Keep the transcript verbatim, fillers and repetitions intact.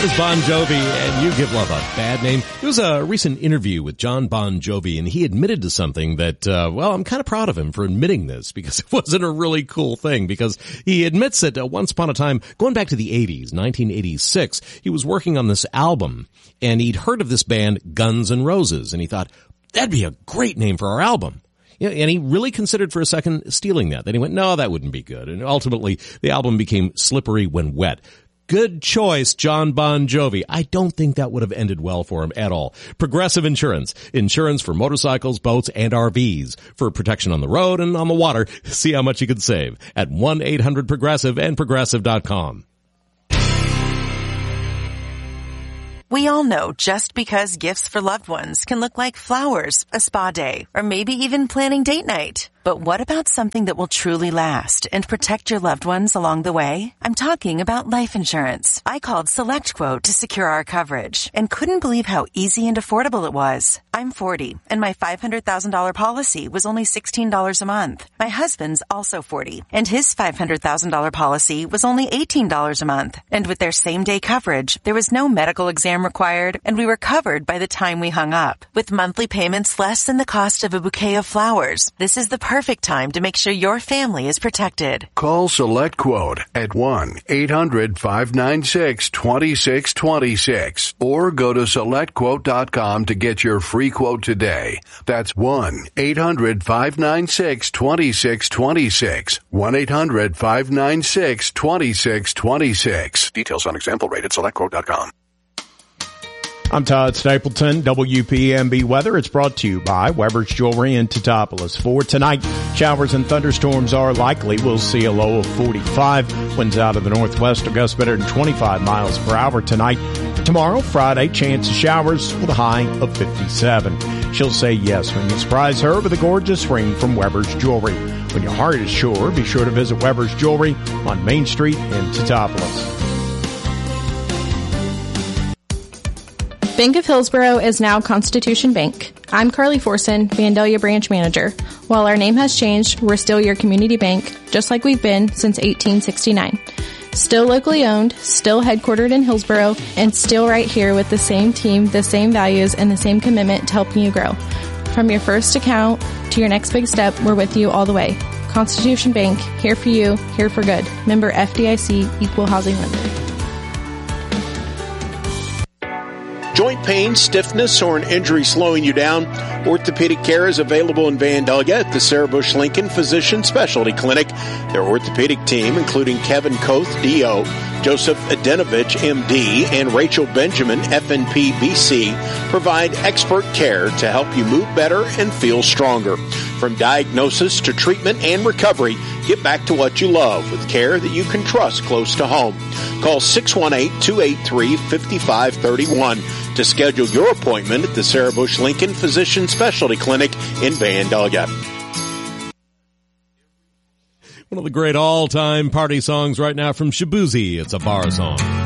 That is Bon Jovi, and You Give Love a Bad Name. There was a recent interview with John Bon Jovi, and he admitted to something that, uh, well, I'm kind of proud of him for admitting this, because it wasn't a really cool thing, because he admits that uh, once upon a time, going back to the eighties, nineteen eighty-six, he was working on this album, and he'd heard of this band, Guns N' Roses, and he thought, that'd be a great name for our album. Yeah, and he really considered for a second stealing that. Then he went, no, that wouldn't be good. And ultimately, the album became Slippery When Wet. Good choice, John Bon Jovi. I don't think that would have ended well for him at all. Progressive Insurance. Insurance for motorcycles, boats, and R Vs. For protection on the road and on the water. See how much you could save at one eight hundred progressive and progressive dot com. We all know just because gifts for loved ones can look like flowers, a spa day, or maybe even planning date night. But what about something that will truly last and protect your loved ones along the way? I'm talking about life insurance. I called SelectQuote to secure our coverage and couldn't believe how easy and affordable it was. I'm forty, and my five hundred thousand dollars policy was only sixteen dollars a month. My husband's also forty, and his five hundred thousand dollars policy was only eighteen dollars a month. And with their same-day coverage, there was no medical exam required, and we were covered by the time we hung up. With monthly payments less than the cost of a bouquet of flowers, this is the perfect time to make sure your family is protected. Call SelectQuote at one eight hundred five nine six two six two six or go to select quote dot com to get your free quote today. That's one eight hundred five nine six two six two six. one eight hundred five nine six two six two six. Details on example rate at select quote dot com. I'm Todd Stapleton, W P M B Weather. It's brought to you by Weber's Jewelry in Teutopolis. For tonight, showers and thunderstorms are likely. We'll see a low of forty-five. Winds out of the northwest will gust better than twenty-five miles per hour tonight. Tomorrow, Friday, chance of showers with a high of fifty-seven. She'll say yes when you surprise her with a gorgeous ring from Weber's Jewelry. When your heart is sure, be sure to visit Weber's Jewelry on Main Street in Teutopolis. Bank of Hillsborough is now Constitution Bank. I'm Carly Forson, Vandalia Branch Manager. While our name has changed, we're still your community bank, just like we've been since eighteen sixty-nine. Still locally owned, still headquartered in Hillsborough, and still right here with the same team, the same values, and the same commitment to helping you grow. From your first account to your next big step, we're with you all the way. Constitution Bank, here for you, here for good. Member F D I C, Equal Housing Lender. Joint pain, stiffness, or an injury slowing you down? Orthopedic care is available in Vandalia at the Sarah Bush Lincoln Physician Specialty Clinic. Their orthopedic team, including Kevin Koth, D O, Joseph Adenovich, M D, and Rachel Benjamin, F N P B C, provide expert care to help you move better and feel stronger. From diagnosis to treatment and recovery, get back to what you love with care that you can trust close to home. Call six one eight, two eight three, five five three one to schedule your appointment at the Sarah Bush Lincoln Physician Specialty Clinic in Vandalia. One of the great all-time party songs right now from Shaboozey. It's a bar song.